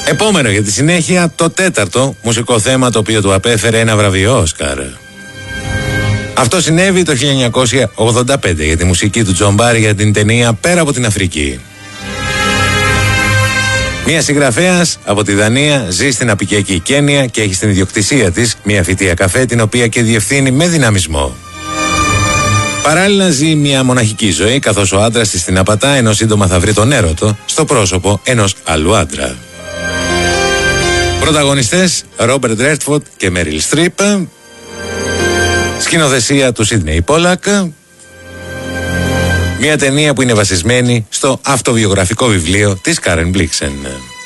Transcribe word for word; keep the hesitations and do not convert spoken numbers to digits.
Επόμενο για τη συνέχεια, το τέταρτο μουσικό θέμα το οποίο του απέφερε ένα βραβείο Όσκαρ. Αυτό συνέβη το χίλια εννιακόσια ογδόντα πέντε για τη μουσική του Τζον Μπάρι για την ταινία Πέρα από την Αφρική. Μία συγγραφέας από τη Δανία ζει στην απικιακή Κένια και έχει στην ιδιοκτησία της μία φυτεία καφέ, την οποία και διευθύνει με δυναμισμό. Παράλληλα ζει μια μοναχική ζωή, καθώς ο άντρας της την απατά, ενώ σύντομα θα βρει τον έρωτο στο πρόσωπο ενός άλλου άντρα. Πρωταγωνιστές Ρόμπερτ Ρέντφορντ και Μέριλ Στριπ. Σκηνοθεσία του Σίντνεϊ Πόλακ. Μια ταινία που είναι βασισμένη στο αυτοβιογραφικό βιβλίο της Κάρεν Μπλίξεν.